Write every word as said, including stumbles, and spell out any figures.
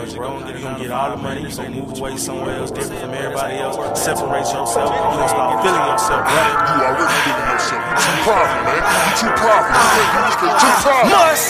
like, bro, you're gonna get all the money, you're gonna move away somewhere else different from everybody else, separate yourself, you're gonna start feeling yourself, right? You already feeling yourself. You too proud, man. You too proud. You too proud.